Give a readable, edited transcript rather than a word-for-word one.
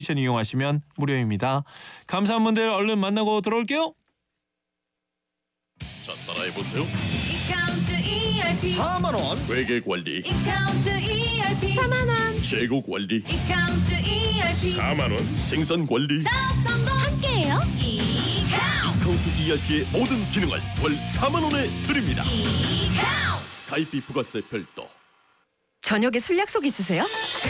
미션 이용하시면 무료입니다. 감사한 분들 얼른 만나고 들어올게요. 자, 따라해보세요. 이카운트 ERP 4만 원. 회계 관리, 이카운트 ERP 4만 원 재고 관리, 이카운트 ERP 4만 원. 생산 관리, 사업 성공 함께해요. 이카운트 카운트 ERP의 모든 기능을 월 4만 원에 드립니다. 이카운트 가입비 부가세 별도. 저녁에 술 약속 있으세요?